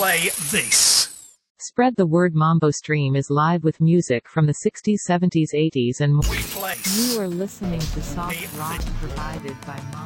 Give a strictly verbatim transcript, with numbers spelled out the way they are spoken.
play this. Spread the word. Mambo Stream is live with music from the sixties, seventies, eighties and more. We play. You are listening to soft rock provided by Mambo.